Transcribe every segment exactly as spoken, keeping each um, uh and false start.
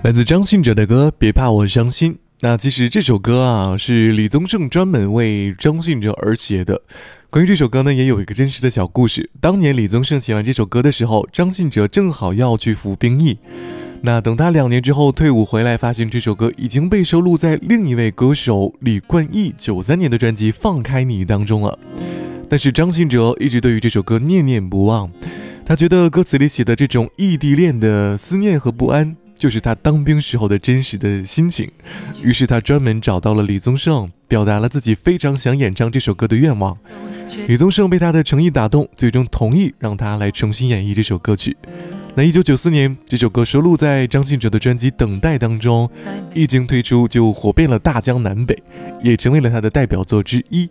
来自张信哲的歌《别怕我伤心》。那其实这首歌啊，是李宗盛专门为张信哲而写的。关于这首歌呢，也有一个真实的小故事。当年李宗盛写完这首歌的时候，张信哲正好要去服兵役。那等他两年之后退伍回来，发现这首歌已经被收录在另一位歌手李冠毅九三年的专辑《放开你》当中了。但是张信哲一直对于这首歌念念不忘，他觉得歌词里写的这种异地恋的思念和不安，就是他当兵时候的真实的心情。于是他专门找到了李宗盛，表达了自己非常想演唱这首歌的愿望。李宗盛被他的诚意打动，最终同意让他来重新演绎这首歌曲。那一九九四年，这首歌收录在张信哲的专辑《等待》当中，一经推出就火遍了大江南北，也成为了他的代表作之一。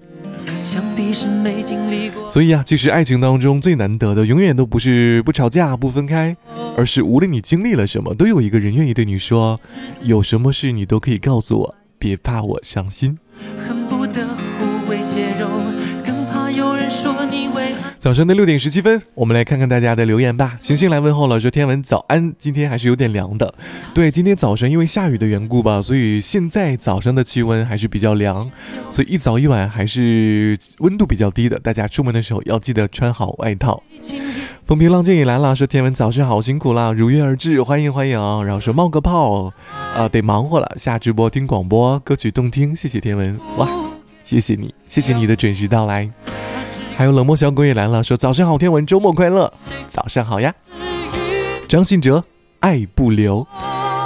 所以啊，其实爱情当中最难得的，永远都不是不吵架不分开，而是无论你经历了什么，都有一个人愿意对你说，有什么事你都可以告诉我，别怕我伤心。恨不得互为血肉，更怕有人说你为早上的六点十七分，我们来看看大家的留言吧。星星来问候了，说天文早安，今天还是有点凉的。对，今天早上因为下雨的缘故吧，所以现在早上的气温还是比较凉，所以一早一晚还是温度比较低的，大家出门的时候要记得穿好外套。风平浪静也来了，说天文早上好辛苦啦，如约而至，欢迎欢迎。然后说冒个泡，呃，得忙活了，下直播听广播，歌曲动听，谢谢天文，哇，谢谢你，谢谢你的准时到来。还有冷漠小狗也来了，说早上好天文，周末快乐，早上好呀。张信哲，爱不留。